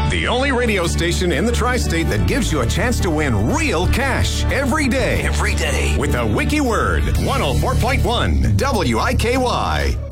The only radio station in the tri-state that gives you a chance to win real cash every day. Every day. With a wiki word. 104.1 WIKY.